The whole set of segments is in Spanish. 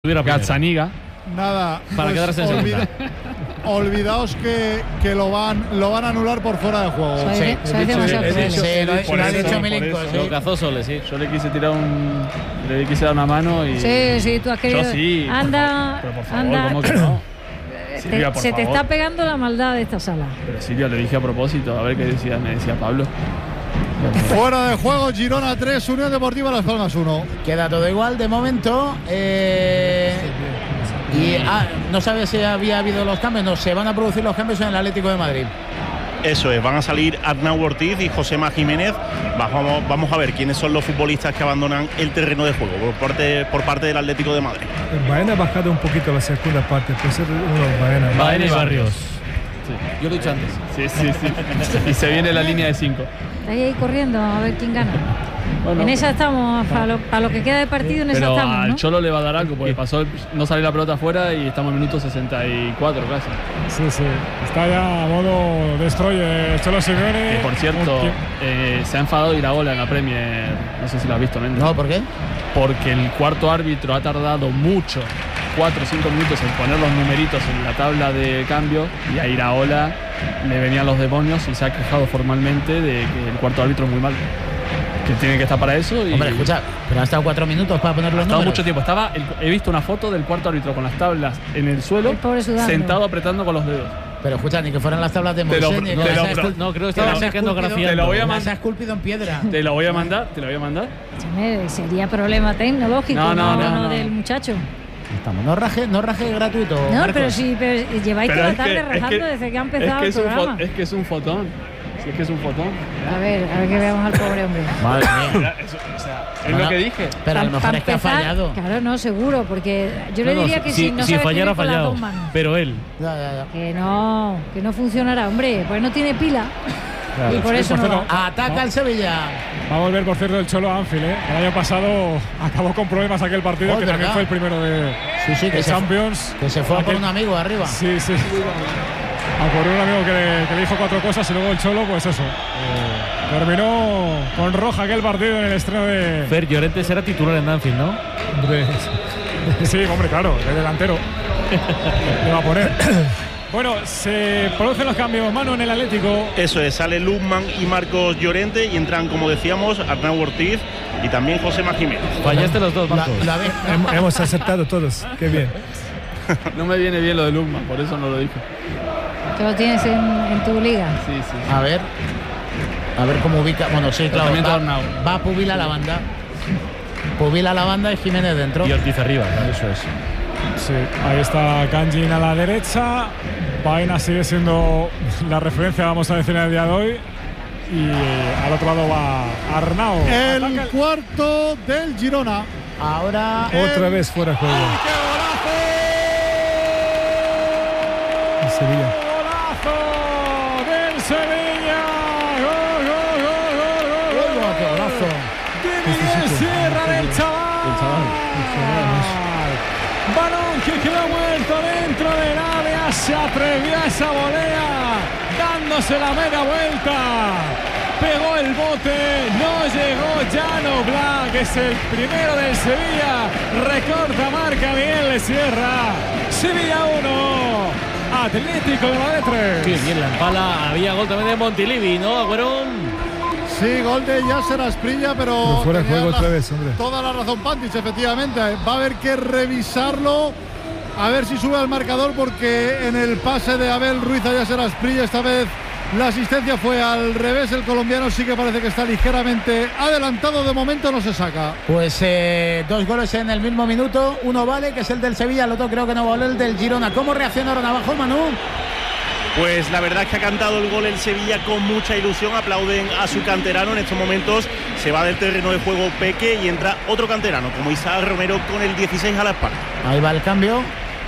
Gazzaniga. Nada, para pues quedarse en segunda. Olvidaos que lo van a anular por fuera de juego. Lo ha dicho Milinkovic. Lo cazó Sole, sí. Yo le quise tirar una mano y. Sí, tú has querido. Yo sí. Anda, pero por favor, anda. ¿cómo que no? Silvia, se te favor. está pegando la maldad de esta sala. Pero Silvia, le dije a propósito, a ver qué decía, me decía Pablo. Fuera de juego, Girona 3, Unión Deportiva Las Palmas 1. Queda todo igual de momento. No sabe si había habido los cambios. No, se van a producir los cambios en el Atlético de Madrid. Eso es, van a salir Arnau Ortiz y Josema Jiménez. Vamos a ver quiénes son los futbolistas que abandonan el terreno de juego por parte del Atlético de Madrid. Baena ha bajado un poquito la segunda parte, puede ser uno Baena y Barrios. Sí. Yo lo he dicho antes. Sí. Y se viene la línea de 5. Ahí corriendo a ver quién gana. Bueno, en esa estamos, para lo que queda de partido, en esa pero estamos, al ¿no? Cholo le va a dar algo, porque no salió la pelota afuera y estamos en minuto 64 casi. Sí. Está ya a modo destroyer Cholo Simeone. Que por cierto, se ha enfadado Iraola en la Premier. No sé si lo has visto, Méndez. No, ¿por qué? Porque el cuarto árbitro ha tardado mucho, 4 o 5 minutos, en poner los numeritos en la tabla de cambio, y a Iraola le venían los demonios y se ha quejado formalmente de que el cuarto árbitro es muy mal, que tiene que estar para eso. Y hombre, escucha, pero ha estado 4 minutos para poner los números. Mucho tiempo. He visto una foto del cuarto árbitro con las tablas en el suelo, sentado apretando con los dedos. Pero escucha, ni que fueran las tablas de Moisés. No, creo que estaba sacando gracia. Te lo voy a mandar. Se ha esculpido en piedra. Te lo voy a mandar. Sería problema tecnológico, no del muchacho. Estamos, no raje gratuito. No, Marcos. pero lleváis toda la tarde rajando desde que ha empezado el programa. Es que es un fotón. Si es que es un fotón. A ver que veamos al pobre hombre. Madre mía. Es lo que dije. Pero a lo mejor es que ha fallado. Claro, no, seguro, porque yo le diría que si no si fallara, ha con las fallado. dos manos. Pero él. Ya. Que no funcionará, hombre, pues no tiene pila. Claro, y por eso no va. Ataca el Sevilla. Va a volver, por cierto, el Cholo a Anfield. El año pasado acabó con problemas aquel partido, que también fue el primero de Champions. Que se fue por un amigo arriba. Sí. Ocurrió un amigo que le dijo 4 cosas y luego el Cholo, pues eso. Terminó con roja aquel partido en el estreno de. Fer Llorente será titular en Anfield, ¿no? Sí, hombre, claro, el delantero. Le va a poner. Bueno, se producen los cambios, Manu, en el Atlético. Eso es, sale Luzman y Marcos Llorente y entran, como decíamos, Arnau Ortiz y también Josema Jiménez. Fallaste los dos, Marcos. Hemos aceptado todos, qué bien. No me viene bien lo de Luzman, por eso no lo dije. ¿Tú lo tienes en tu liga? Sí. A ver cómo ubica. Bueno, sí, claro. Va a Pubila la banda. Pubila la banda y Jiménez dentro. Y Ortiz arriba, ¿no? Eso es. Sí, ahí está Kanjin a la derecha. Baena sigue siendo la referencia, vamos a decir, en el día de hoy. Y al otro lado va Arnau. El cuarto del Girona. Ahora. Otra vez fuera de juego. Sevilla. ¡Golazo del Sevilla! ¡Gol! ¡Qué golazo! ¡De Sierra del chaval! Balón que quedó muerto dentro del área. Se atrevió a esa volea, dándose la media vuelta. Pegó el bote, no llegó Llano Black, es el primero del Sevilla. Recorta, marca Miguel Sierra. Sevilla 1. Atlético de Madrid 3. Qué bien la empala. Había gol también de Montilivi, ¿no, Agüero? Sí, gol de Yasser Asprilla, pero fuera de juego otra vez, hombre. Toda la razón, Pantic, efectivamente. Va a haber que revisarlo, a ver si sube al marcador, porque en el pase de Abel Ruiz a Yasser Asprilla, esta vez la asistencia fue al revés. El colombiano sí que parece que está ligeramente adelantado. De momento no se saca. Pues 2 goles en el mismo minuto. Uno vale, que es el del Sevilla. El otro creo que no vale, el del Girona. ¿Cómo reaccionaron abajo, Manu? Pues la verdad es que ha cantado el gol el Sevilla con mucha ilusión. Aplauden a su canterano. En estos momentos se va del terreno de juego Peque y entra otro canterano, como Isaac Romero, con el 16 a la espalda. Ahí va el cambio.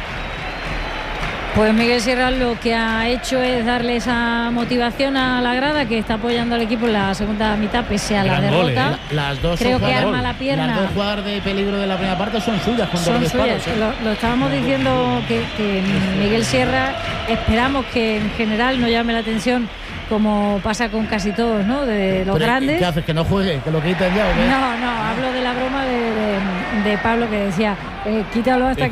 Pues Miguel Sierra lo que ha hecho es darle esa motivación a la grada, que está apoyando al equipo en la segunda mitad pese a la derrota. Las dos creo que arma la pierna. Las 2 jugadas de peligro de la primera parte son suyas, con 2 disparos. Lo estábamos diciendo que Miguel Sierra, esperamos que en general no llame la atención, como pasa con casi todos, ¿no? De los grandes. ¿Qué haces? ¿Que no juegue? ¿Que lo quiten ya o qué? No, hablo de la broma de Pablo que decía, quítalo hasta